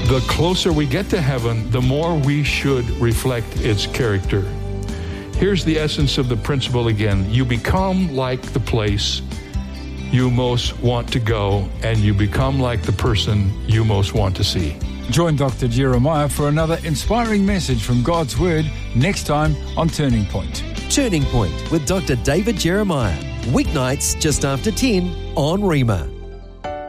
the closer we get to heaven, the more we should reflect its character. Here's the essence of the principle again. You become like the place you most want to go, and you become like the person you most want to see. Join Dr. Jeremiah for another inspiring message from God's Word next time on Turning Point. Turning Point with Dr. David Jeremiah. Weeknights just after 10 on Rhema.